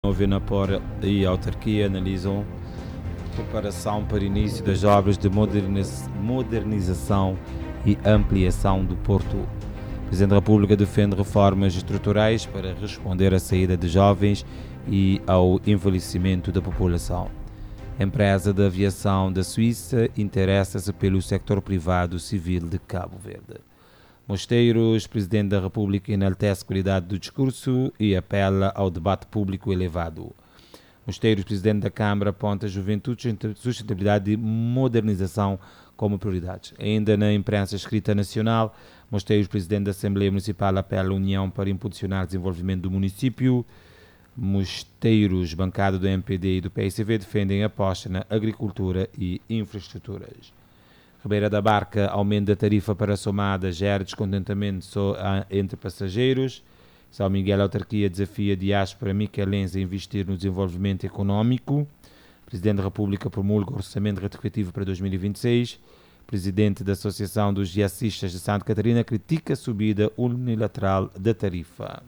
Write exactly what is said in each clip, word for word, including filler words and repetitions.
Novenapor e a autarquia analisam preparação para início das obras de moderniz- modernização e ampliação do Porto. O Presidente da República defende reformas estruturais para responder à saída de jovens e ao envelhecimento da população. A empresa de aviação da Suíça interessa-se pelo sector privado civil de Cabo Verde. Mosteiros, Presidente da República, enaltece a qualidade do discurso e apela ao debate público elevado. Mosteiros, Presidente da Câmara, aponta a juventude, sustentabilidade e modernização como prioridades. Ainda na imprensa escrita nacional, Mosteiros, Presidente da Assembleia Municipal, apela à União para impulsionar o desenvolvimento do município. Mosteiros, bancada do M P D e do P S V, defendem a aposta na agricultura e infraestruturas. Ribeira da Barca, aumento da tarifa para a somada gera descontentamento só entre passageiros. São Miguel, a autarquia desafia a diáspora miquelense a investir no desenvolvimento económico. Presidente da República promulga o orçamento retificativo para dois mil e vinte e seis. Presidente da Associação dos Jacistas de Santa Catarina critica a subida unilateral da tarifa.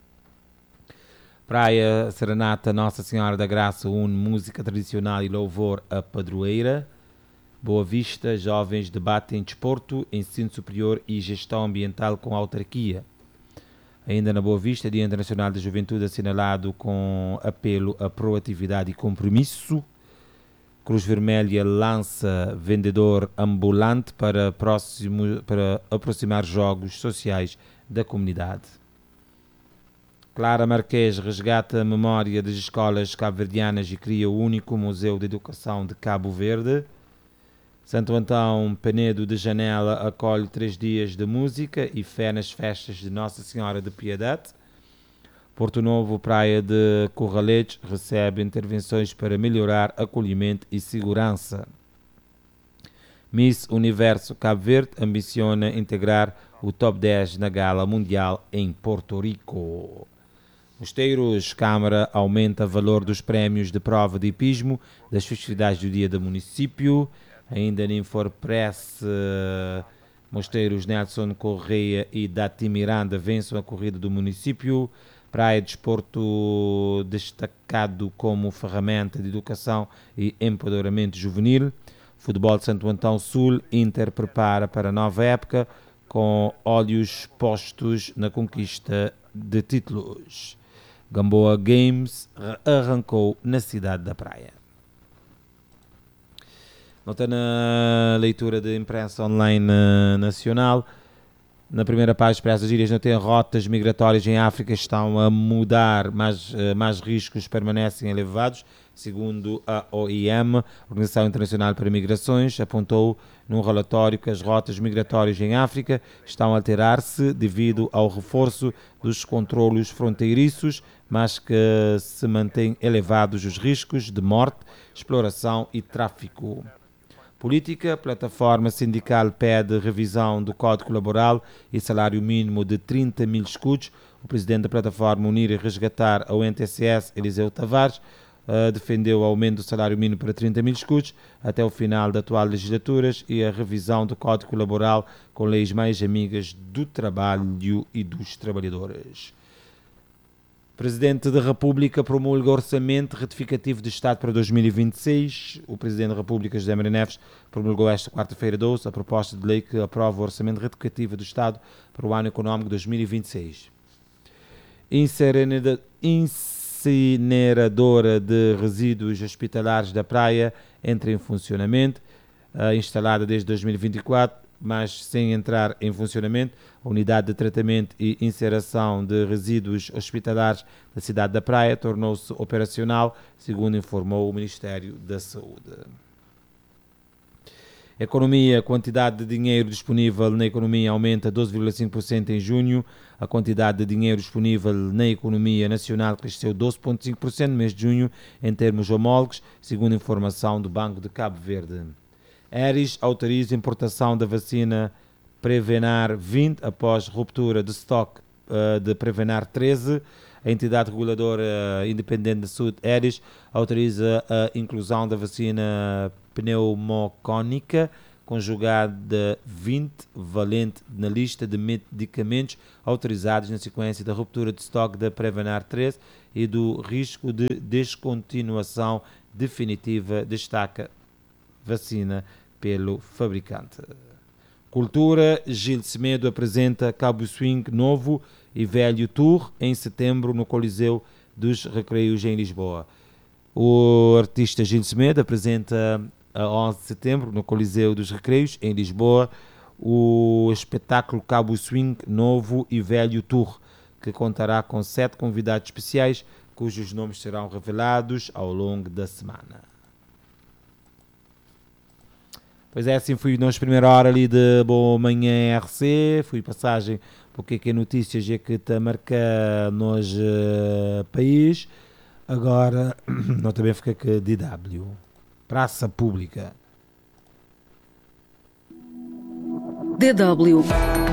Praia Serenata Nossa Senhora da Graça une música tradicional e louvor à padroeira. Boa Vista, jovens debatem desporto, ensino superior e gestão ambiental com a autarquia. Ainda na Boa Vista, Dia Internacional da Juventude assinalado com apelo à proatividade e compromisso. Cruz Vermelha lança vendedor ambulante para, próximo, para aproximar jogos sociais da comunidade. Clara Marquês resgata a memória das escolas cabo-verdianas e cria o único Museu de Educação de Cabo Verde. Santo Antão Penedo de Janela acolhe três dias de música e fé nas festas de Nossa Senhora de Piedade. Porto Novo, Praia de Corraletes, recebe intervenções para melhorar acolhimento e segurança. Miss Universo Cabo Verde ambiciona integrar o top dez na Gala Mundial em Porto Rico. Mosteiros, Câmara aumenta o valor dos prémios de prova de hipismo das festividades do Dia do Município. Ainda na Infopress, uh, Mosteiros, Nelson Correia e Dati Miranda vencem a corrida do município. Praia de Desporto destacado como ferramenta de educação e empoderamento juvenil. Futebol de Santo Antão Sul, Inter prepara para a nova época com olhos postos na conquista de títulos. Gamboa Games arrancou na cidade da Praia. Nota na leitura de imprensa online nacional. Na primeira página, as ilhas não têm rotas migratórias em África, estão a mudar, mas mais riscos permanecem elevados, segundo a O I M, Organização Internacional para Migrações, apontou num relatório que as rotas migratórias em África estão a alterar-se devido ao reforço dos controlos fronteiriços, mas que se mantêm elevados os riscos de morte, exploração e tráfico. Política, plataforma sindical pede revisão do Código Laboral e salário mínimo de trinta mil escudos. O presidente da plataforma Unir e Resgatar ao N T C S, Eliseu Tavares, uh, defendeu o aumento do salário mínimo para trinta mil escudos até o final da atual legislatura e a revisão do Código Laboral com leis mais amigas do trabalho e dos trabalhadores. Presidente da República promulga o orçamento retificativo de Estado para dois mil e vinte e seis. O Presidente da República, José Maria Neves, promulgou esta quarta-feira doze a proposta de lei que aprova o orçamento retificativo do Estado para o ano económico dois mil e vinte e seis. Incineradora de resíduos hospitalares da Praia entra em funcionamento, uh, instalada desde dois mil e vinte e quatro, mas sem entrar em funcionamento. A unidade de tratamento e incineração de resíduos hospitalares da cidade da Praia tornou-se operacional, segundo informou o Ministério da Saúde. Economia, quantidade de dinheiro disponível na economia aumenta doze vírgula cinco por cento em junho. A quantidade de dinheiro disponível na economia nacional cresceu doze vírgula cinco por cento no mês de junho em termos homólogos, segundo informação do Banco de Cabo Verde. Aeris autoriza a importação da vacina Prevenar vinte após ruptura de estoque uh, de Prevenar treze. A entidade reguladora uh, independente de saúde, Aeris, autoriza a inclusão da vacina pneumocónica conjugado de vinte valente na lista de medicamentos autorizados na sequência da ruptura de estoque da Prevenar três e do risco de descontinuação definitiva, destaca vacina pelo fabricante. Cultura, Gil Semedo apresenta Cabo Swing novo e velho tour em setembro no Coliseu dos Recreios em Lisboa. O artista Gil Semedo apresenta a onze de setembro no Coliseu dos Recreios em Lisboa o espetáculo Cabo Swing novo e velho tour, que contará com sete convidados especiais cujos nomes serão revelados ao longo da semana. Pois é, assim fui nós primeira hora ali de Boa Manhã R C, fui passagem porque que notícias é que te marca nos uh, país. Agora, não também fica que D W. Praça Pública. D W.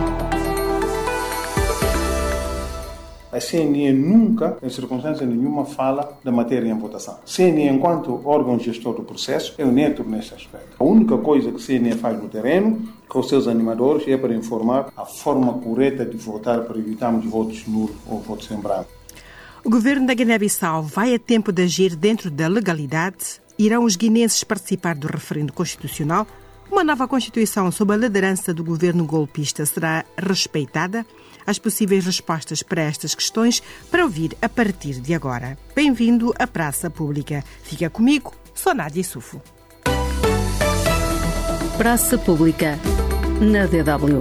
A C N E nunca, em circunstância nenhuma, fala da matéria em votação. C N E, enquanto órgão gestor do processo, é neutro nesse aspecto. A única coisa que a C N E faz no terreno, com os seus animadores, é para informar a forma correta de votar para evitarmos votos nulos ou votos em branco. O governo da Guiné-Bissau vai a tempo de agir dentro da legalidade? Irão os guineenses participar do referendo constitucional? Uma nova Constituição sob a liderança do governo golpista será respeitada? As possíveis respostas para estas questões para ouvir a partir de agora. Bem-vindo à Praça Pública. Fica comigo, sou Nádia Sufo. Praça Pública, na D W.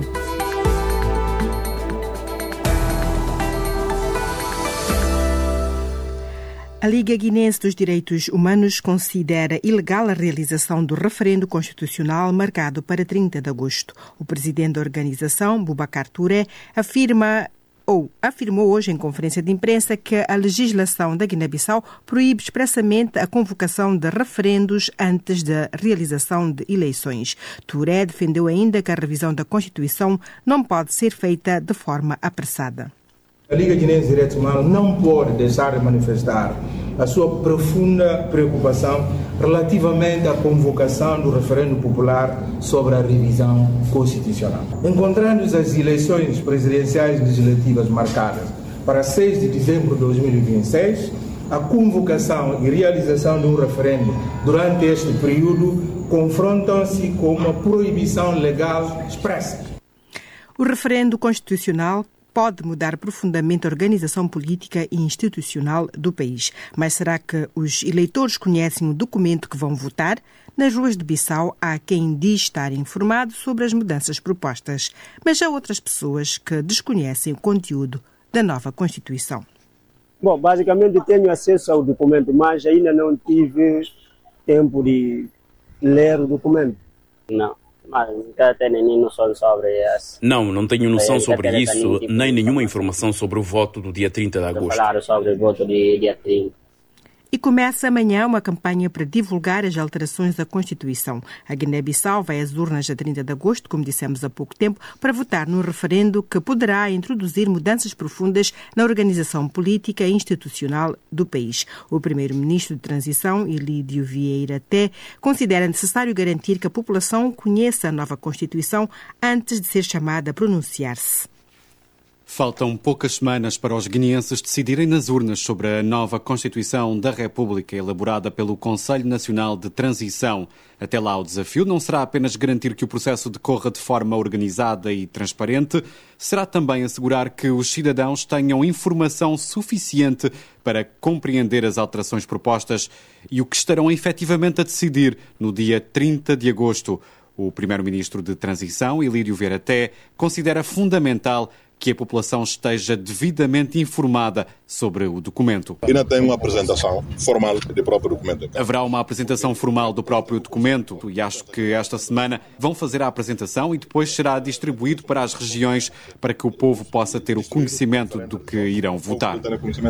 A Liga Guinense dos Direitos Humanos considera ilegal a realização do referendo constitucional marcado para trinta de agosto. O presidente da organização, Boubacar Touré, afirma ou afirmou hoje em conferência de imprensa que a legislação da Guiné-Bissau proíbe expressamente a convocação de referendos antes da realização de eleições. Touré defendeu ainda que a revisão da Constituição não pode ser feita de forma apressada. A Liga Guinense de Direitos Humanos não pode deixar de manifestar a sua profunda preocupação relativamente à convocação do referendo popular sobre a revisão constitucional. Encontrando-se as eleições presidenciais e legislativas marcadas para seis de dezembro de dois mil e vinte e seis, a convocação e realização de um referendo durante este período confrontam-se com uma proibição legal expressa. O referendo constitucional pode mudar profundamente a organização política e institucional do país. Mas será que os eleitores conhecem o documento que vão votar? Nas ruas de Bissau há quem diz estar informado sobre as mudanças propostas, mas há outras pessoas que desconhecem o conteúdo da nova Constituição. Bom, basicamente tenho acesso ao documento, mas ainda não tive tempo de ler o documento. Não. Mas nunca tenho nem noção sobre isso. Não, não tenho noção sobre isso, nem nenhuma informação sobre o voto do dia trinta de agosto. Falaram sobre o voto do dia trinta. E começa amanhã uma campanha para divulgar as alterações da Constituição. A Guiné-Bissau vai às urnas a trinta de agosto, como dissemos há pouco tempo, para votar num referendo que poderá introduzir mudanças profundas na organização política e institucional do país. O primeiro-ministro de transição, Ilídio Vieira Té, considera necessário garantir que a população conheça a nova Constituição antes de ser chamada a pronunciar-se. Faltam poucas semanas para os guineenses decidirem nas urnas sobre a nova Constituição da República elaborada pelo Conselho Nacional de Transição. Até lá, o desafio não será apenas garantir que o processo decorra de forma organizada e transparente, será também assegurar que os cidadãos tenham informação suficiente para compreender as alterações propostas e o que estarão efetivamente a decidir no dia trinta de agosto. O primeiro-ministro de Transição, Ilídio Vieira Té, considera fundamental que a população esteja devidamente informada sobre o documento. Ainda tem uma apresentação formal do próprio documento. Haverá uma apresentação formal do próprio documento e acho que esta semana vão fazer a apresentação e depois será distribuído para as regiões para que o povo possa ter o conhecimento do que irão votar.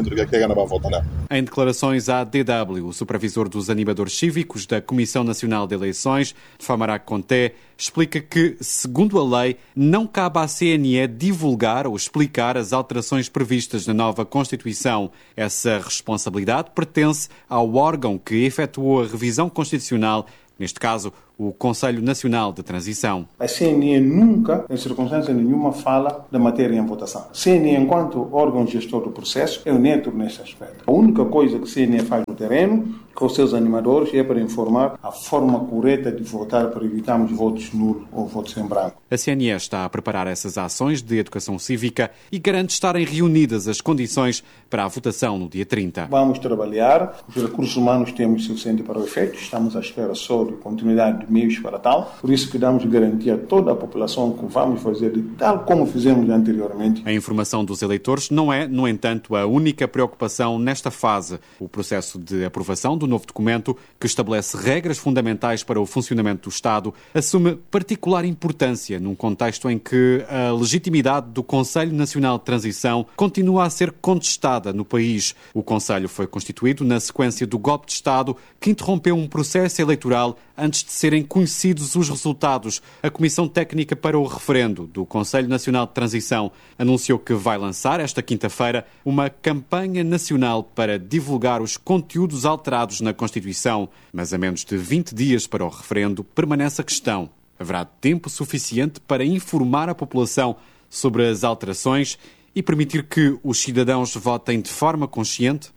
Em declarações à D W, o supervisor dos animadores cívicos da Comissão Nacional de Eleições, Famarac Conté, explica que, segundo a lei, não cabe à C N E divulgar ou explicar as alterações previstas na nova Constituição. Essa responsabilidade pertence ao órgão que efetuou a revisão constitucional, neste caso, o Conselho Nacional de Transição. A C N E nunca, em circunstância nenhuma, fala da matéria em votação. A C N E, enquanto órgão gestor do processo, é o neutro nesse aspecto. A única coisa que a C N E faz no terreno, com os seus animadores, é para informar a forma correta de votar para evitarmos votos nulos ou votos em branco. A C N E está a preparar essas ações de educação cívica e garante estarem reunidas as condições para a votação no dia trinta. Vamos trabalhar, os recursos humanos temos suficiente para o efeito, estamos à espera só de continuidade de meios para tal, por isso que damos garantia a toda a população que vamos fazer de tal como fizemos anteriormente. A informação dos eleitores não é, no entanto, a única preocupação nesta fase. O processo de aprovação do novo documento, que estabelece regras fundamentais para o funcionamento do Estado, assume particular importância num contexto em que a legitimidade do Conselho Nacional de Transição continua a ser contestada no país. O Conselho foi constituído na sequência do golpe de Estado que interrompeu um processo eleitoral antes de serem conhecidos os resultados. A Comissão Técnica para o Referendo do Conselho Nacional de Transição anunciou que vai lançar esta quinta-feira uma campanha nacional para divulgar os conteúdos alterados na Constituição. Mas a menos de vinte dias para o referendo permanece a questão. Haverá tempo suficiente para informar a população sobre as alterações e permitir que os cidadãos votem de forma consciente?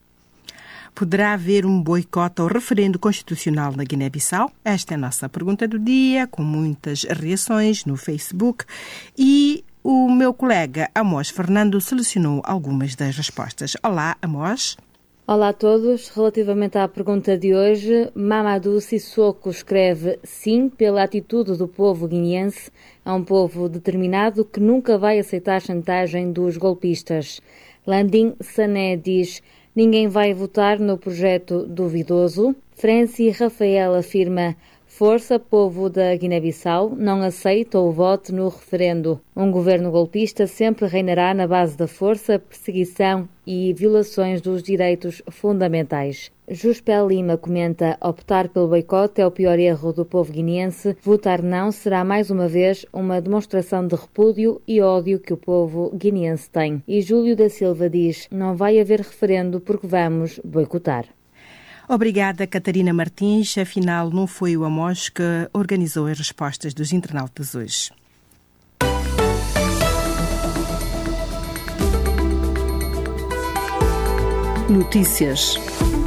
Poderá haver um boicote ao referendo constitucional na Guiné-Bissau? Esta é a nossa pergunta do dia, com muitas reações no Facebook. E o meu colega Amós Fernando selecionou algumas das respostas. Olá, Amós. Olá a todos. Relativamente à pergunta de hoje, Mamadou Sissoko escreve sim pela atitude do povo guineense. É um povo determinado que nunca vai aceitar a chantagem dos golpistas. Landim Sané diz ninguém vai votar no projeto duvidoso. Franci Rafael afirma força, povo da Guiné-Bissau, não aceita o voto no referendo. Um governo golpista sempre reinará na base da força, perseguição e violações dos direitos fundamentais. Juspel Lima comenta, optar pelo boicote é o pior erro do povo guineense. Votar não será mais uma vez uma demonstração de repúdio e ódio que o povo guineense tem. E Júlio da Silva diz, não vai haver referendo porque vamos boicotar. Obrigada, Catarina Martins. Afinal, não foi o Amós que organizou as respostas dos internautas hoje. Notícias.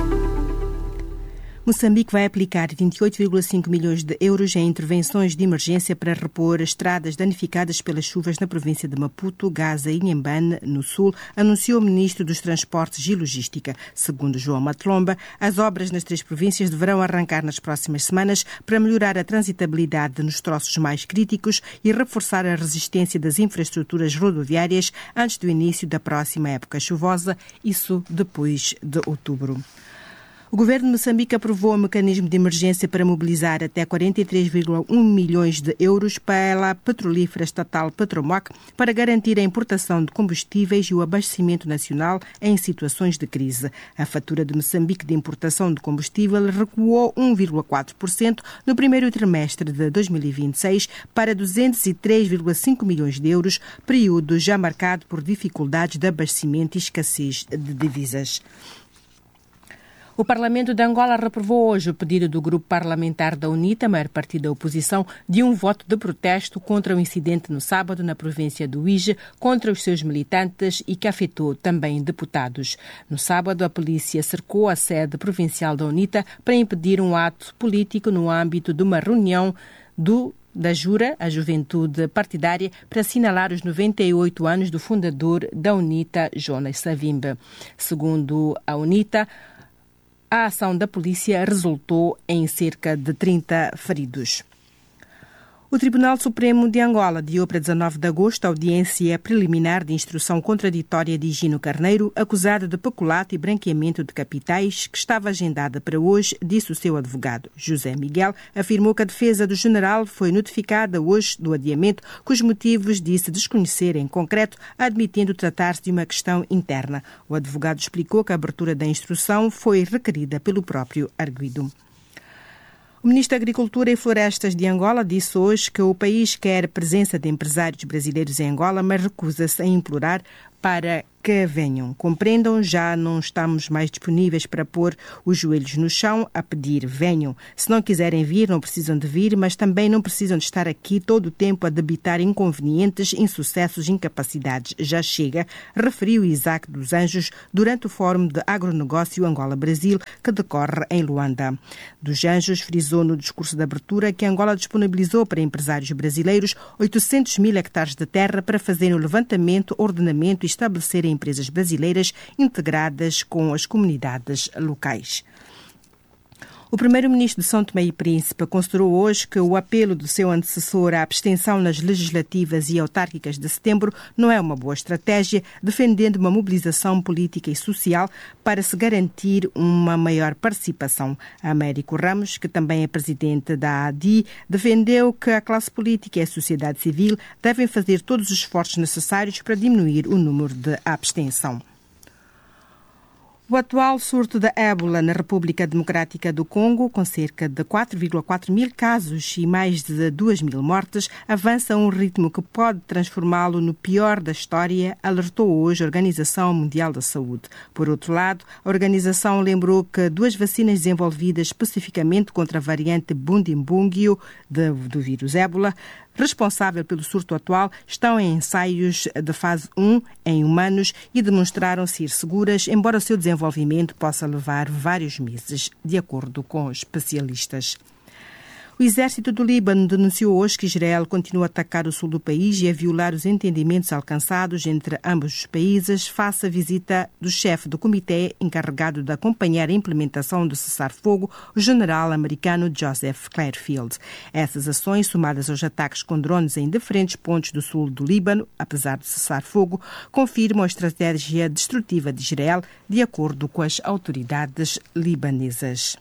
Moçambique vai aplicar vinte e oito vírgula cinco milhões de euros em intervenções de emergência para repor estradas danificadas pelas chuvas na província de Maputo, Gaza e Inhambane, no sul, anunciou o ministro dos Transportes e Logística. Segundo João Matlomba, as obras nas três províncias deverão arrancar nas próximas semanas para melhorar a transitabilidade nos troços mais críticos e reforçar a resistência das infraestruturas rodoviárias antes do início da próxima época chuvosa, isso depois de outubro. O governo de Moçambique aprovou um mecanismo de emergência para mobilizar até quarenta e três vírgula um milhões de euros para a petrolífera estatal Petromoc para garantir a importação de combustíveis e o abastecimento nacional em situações de crise. A fatura de Moçambique de importação de combustível recuou um vírgula quatro por cento no primeiro trimestre de dois mil e vinte e seis para duzentos e três vírgula cinco milhões de euros, período já marcado por dificuldades de abastecimento e escassez de divisas. O Parlamento de Angola reprovou hoje o pedido do grupo parlamentar da UNITA, maior partido da oposição, de um voto de protesto contra o incidente no sábado na província do Uíge contra os seus militantes e que afetou também deputados. No sábado, a polícia cercou a sede provincial da UNITA para impedir um ato político no âmbito de uma reunião do da Jura, a juventude partidária, para assinalar os noventa e oito anos do fundador da UNITA, Jonas Savimbi. Segundo a UNITA, a ação da polícia resultou em cerca de trinta feridos. O Tribunal Supremo de Angola adiou para dezanove de agosto a audiência preliminar de instrução contraditória de Higino Carneiro, acusado de peculato e branqueamento de capitais, que estava agendada para hoje, disse o seu advogado. José Miguel afirmou que a defesa do general foi notificada hoje do adiamento, cujos motivos disse desconhecer em concreto, admitindo tratar-se de uma questão interna. O advogado explicou que a abertura da instrução foi requerida pelo próprio arguido. O ministro da Agricultura e Florestas de Angola disse hoje que o país quer a presença de empresários brasileiros em Angola, mas recusa-se a implorar para que que venham. Compreendam, já não estamos mais disponíveis para pôr os joelhos no chão a pedir venham. Se não quiserem vir, não precisam de vir, mas também não precisam de estar aqui todo o tempo a debitar inconvenientes, insucessos, incapacidades. Já chega, referiu Isaac dos Anjos durante o Fórum de Agronegócio Angola-Brasil, que decorre em Luanda. Dos Anjos frisou no discurso de abertura que Angola disponibilizou para empresários brasileiros oitocentos mil hectares de terra para fazerem o levantamento, ordenamento e estabelecerem empresas brasileiras integradas com as comunidades locais. O primeiro-ministro de São Tomé e Príncipe considerou hoje que o apelo do seu antecessor à abstenção nas legislativas e autárquicas de setembro não é uma boa estratégia, defendendo uma mobilização política e social para se garantir uma maior participação. Américo Ramos, que também é presidente da A D I, defendeu que a classe política e a sociedade civil devem fazer todos os esforços necessários para diminuir o número de abstenção. O atual surto da ébola na República Democrática do Congo, com cerca de quatro vírgula quatro mil casos e mais de duas mil mortes, avança a um ritmo que pode transformá-lo no pior da história, alertou hoje a Organização Mundial da Saúde. Por outro lado, a organização lembrou que duas vacinas desenvolvidas especificamente contra a variante Bundimbungyo do vírus ébola, responsável pelo surto atual, estão em ensaios de fase um em humanos e demonstraram ser seguras, embora o seu desenvolvimento possa levar vários meses, de acordo com especialistas. O exército do Líbano denunciou hoje que Israel continua a atacar o sul do país e a violar os entendimentos alcançados entre ambos os países face à visita do chefe do comitê encarregado de acompanhar a implementação do cessar-fogo, o general americano Joseph Clairfield. Essas ações, somadas aos ataques com drones em diferentes pontos do sul do Líbano, apesar do cessar-fogo, confirmam a estratégia destrutiva de Israel, de acordo com as autoridades libanesas.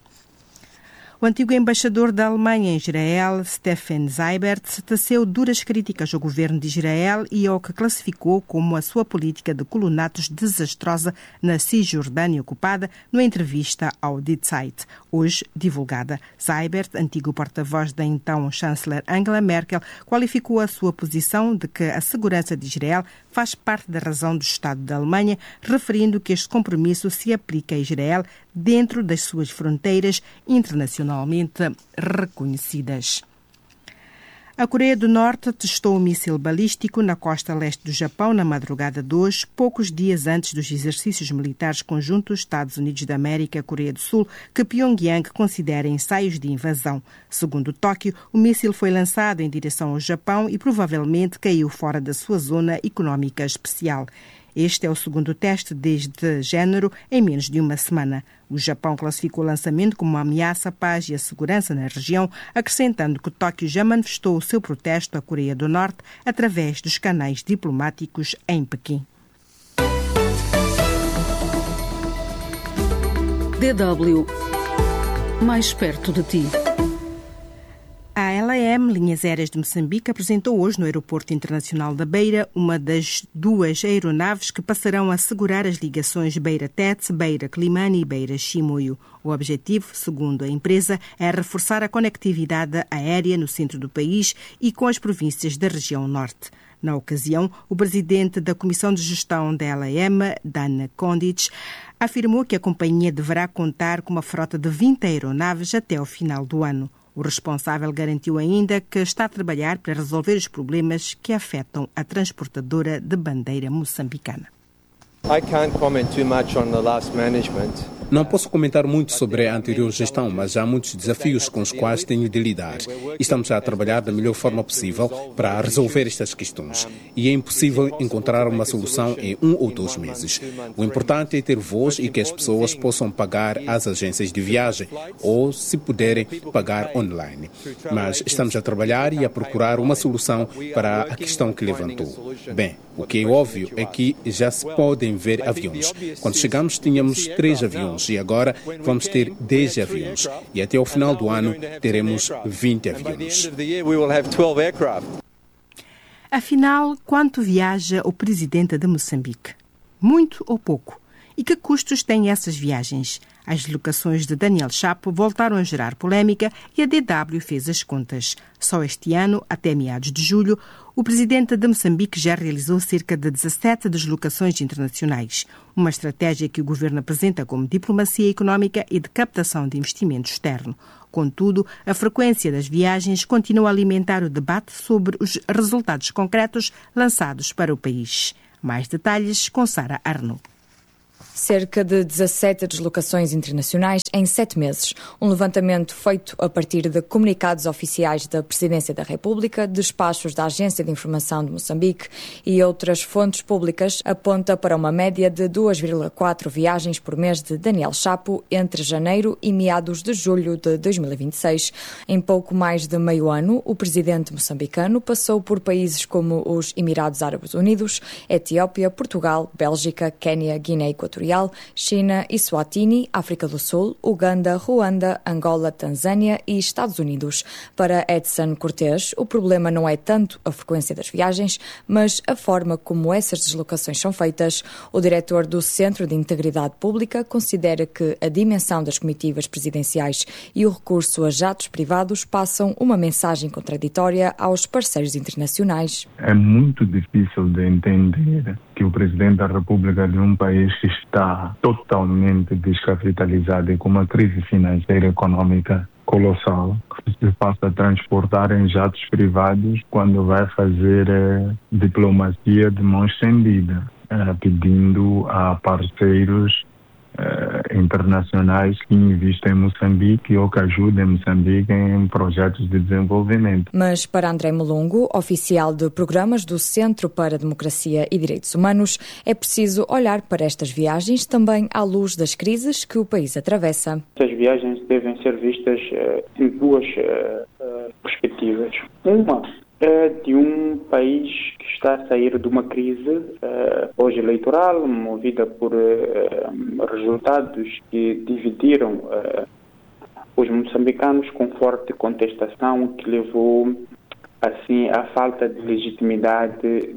O antigo embaixador da Alemanha em Israel, Steffen Seibert, teceu duras críticas ao governo de Israel e ao que classificou como a sua política de colonatos desastrosa na Cisjordânia ocupada, numa entrevista ao Die Zeit, hoje divulgada. Seibert, antigo porta-voz da então chanceler Angela Merkel, qualificou a sua posição de que a segurança de Israel faz parte da razão do Estado da Alemanha, referindo que este compromisso se aplica a Israel dentro das suas fronteiras internacionalmente reconhecidas. A Coreia do Norte testou um míssil balístico na costa leste do Japão na madrugada de hoje, poucos dias antes dos exercícios militares conjuntos Estados Unidos da América e Coreia do Sul, que Pyongyang considera ensaios de invasão. Segundo Tóquio, o míssil foi lançado em direção ao Japão e provavelmente caiu fora da sua zona económica especial. Este é o segundo teste deste género em menos de uma semana. O Japão classificou o lançamento como uma ameaça à paz e à segurança na região, acrescentando que Tóquio já manifestou o seu protesto à Coreia do Norte através dos canais diplomáticos em Pequim. D W mais perto de ti. A L A M, Linhas Aéreas de Moçambique, apresentou hoje no Aeroporto Internacional da Beira uma das duas aeronaves que passarão a assegurar as ligações Beira-Tete, Beira-Climane e Beira-Chimoio. O objetivo, segundo a empresa, é reforçar a conectividade aérea no centro do país e com as províncias da região norte. Na ocasião, o presidente da Comissão de Gestão da L A M, Dana Kondic, afirmou que a companhia deverá contar com uma frota de vinte aeronaves até ao final do ano. O responsável garantiu ainda que está a trabalhar para resolver os problemas que afetam a transportadora de bandeira moçambicana. I can't comment too much on the last management. Não posso comentar muito sobre a anterior gestão, mas há muitos desafios com os quais tenho de lidar. Estamos a trabalhar da melhor forma possível para resolver estas questões. E é impossível encontrar uma solução em um ou dois meses. O importante é ter voz e que as pessoas possam pagar às agências de viagem ou, se puderem, pagar online. Mas estamos a trabalhar e a procurar uma solução para a questão que levantou. Bem, o que é óbvio é que já se podem ver aviões. Quando chegamos, tínhamos três aviões. E agora vamos ter dez aviões. E até ao final do ano teremos vinte aviões. Afinal, quanto viaja o presidente de Moçambique? Muito ou pouco? E que custos têm essas viagens? As deslocações de Daniel Chapo voltaram a gerar polémica e a D W fez as contas. Só este ano, até meados de julho, o presidente de Moçambique já realizou cerca de dezassete deslocações internacionais, uma estratégia que o governo apresenta como diplomacia económica e de captação de investimento externo. Contudo, a frequência das viagens continua a alimentar o debate sobre os resultados concretos lançados para o país. Mais detalhes com Sara Arnaud. Cerca de dezassete deslocações internacionais em sete meses. Um levantamento feito a partir de comunicados oficiais da Presidência da República, despachos da Agência de Informação de Moçambique e outras fontes públicas aponta para uma média de duas vírgula quatro viagens por mês de Daniel Chapo entre janeiro e meados de julho de dois mil e vinte e seis. Em pouco mais de meio ano, o presidente moçambicano passou por países como os Emirados Árabes Unidos, Etiópia, Portugal, Bélgica, Quénia, Guiné Equatorial, China, Eswatini, África do Sul, Uganda, Ruanda, Angola, Tanzânia e Estados Unidos. Para Edson Cortés, o problema não é tanto a frequência das viagens, mas a forma como essas deslocações são feitas. O diretor do Centro de Integridade Pública considera que a dimensão das comitivas presidenciais e o recurso a jatos privados passam uma mensagem contraditória aos parceiros internacionais. É muito difícil de entender que o presidente da República de um país que está totalmente descapitalizado e com uma crise financeira e econômica colossal, se faça transportar em jatos privados quando vai fazer eh, diplomacia de mão estendida, eh, pedindo a parceiros eh, internacionais que investem em Moçambique ou que ajudem Moçambique em projetos de desenvolvimento. Mas para André Molongo, oficial de programas do Centro para a Democracia e Direitos Humanos, é preciso olhar para estas viagens também à luz das crises que o país atravessa. Estas viagens devem ser vistas uh, em duas uh, uh, perspectivas. Uma é de um país que está a sair de uma crise uh, pós-eleitoral, movida por uh, resultados que dividiram uh, os moçambicanos com forte contestação, que levou assim à falta de legitimidade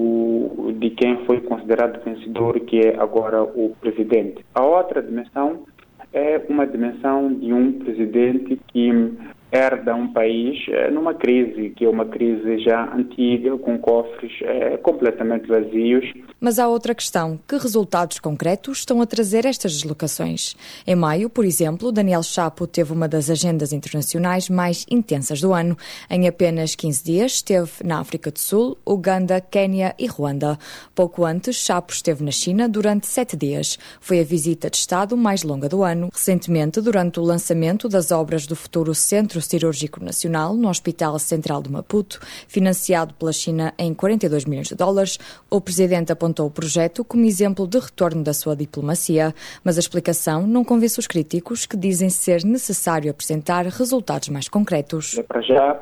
do, de quem foi considerado vencedor, que é agora o presidente. A outra dimensão é uma dimensão de um presidente que herda um país é, numa crise, que é uma crise já antiga, com cofres é, completamente vazios. Mas há outra questão. Que resultados concretos estão a trazer estas deslocações? Em maio, por exemplo, Daniel Chapo teve uma das agendas internacionais mais intensas do ano. Em apenas quinze dias esteve na África do Sul, Uganda, Quénia e Ruanda. Pouco antes, Chapo esteve na China durante sete dias. Foi a visita de Estado mais longa do ano. Recentemente, durante o lançamento das obras do futuro Centro Cirúrgico Nacional no Hospital Central de Maputo, financiado pela China em quarenta e dois milhões de dólares, o presidente apontou o projeto como exemplo de retorno da sua diplomacia, mas a explicação não convence os críticos, que dizem ser necessário apresentar resultados mais concretos. Para já,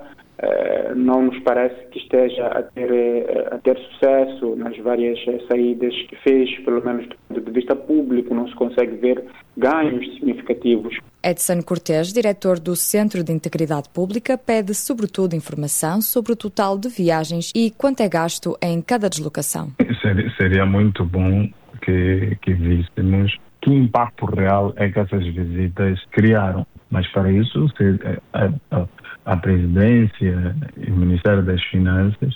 não nos parece que esteja a ter, a ter sucesso nas várias saídas que fez, pelo menos do ponto de vista público, não se consegue ver ganhos significativos. Edson Cortés, diretor do Centro de Integridade Pública, pede sobretudo informação sobre o total de viagens e quanto é gasto em cada deslocação. Seria, seria muito bom que, que víssemos que impacto real é que essas visitas criaram. Mas para isso, a, a, a Presidência e o Ministério das Finanças,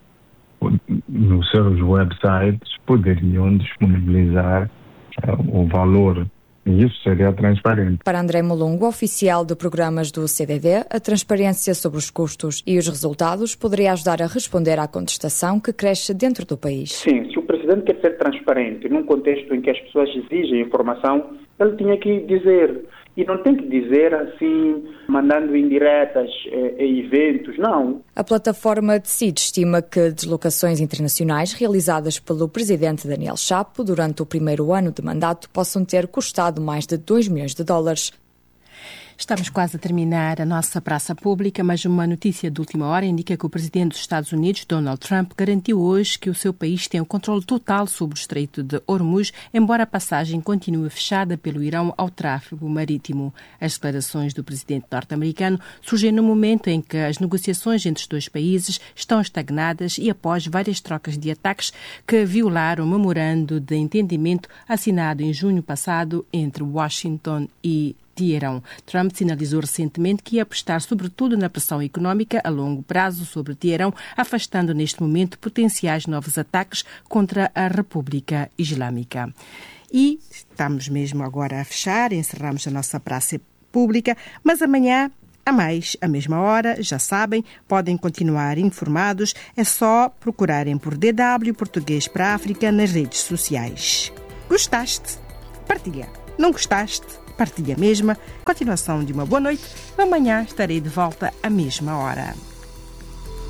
nos seus websites, poderiam disponibilizar uh, o valor. E isso seria transparente. Para André Molongo, oficial de programas do C D D, a transparência sobre os custos e os resultados poderia ajudar a responder à contestação que cresce dentro do país. Sim, se o Presidente quer ser transparente num contexto em que as pessoas exigem informação, ele tinha que dizer. E não tem que dizer assim, mandando indiretas a eventos, não. A plataforma Decide estima que deslocações internacionais realizadas pelo presidente Daniel Chapo durante o primeiro ano de mandato possam ter custado mais de dois milhões de dólares. Estamos quase a terminar a nossa praça pública, mas uma notícia de última hora indica que o presidente dos Estados Unidos, Donald Trump, garantiu hoje que o seu país tem o controle total sobre o Estreito de Hormuz, embora a passagem continue fechada pelo Irão ao tráfego marítimo. As declarações do presidente norte-americano surgem no momento em que as negociações entre os dois países estão estagnadas e após várias trocas de ataques que violaram o memorando de entendimento assinado em junho passado entre Washington e Teherão. Trump sinalizou recentemente que ia apostar sobretudo na pressão económica a longo prazo sobre Teherão, afastando neste momento potenciais novos ataques contra a República Islâmica. E estamos mesmo agora a fechar, encerramos a nossa praça pública, mas amanhã, a mais, à mesma hora, já sabem, podem continuar informados, é só procurarem por D W Português para a África nas redes sociais. Gostaste? Partilha. Não gostaste? Partilha mesmo. Continuação de uma boa noite. Amanhã estarei de volta à mesma hora.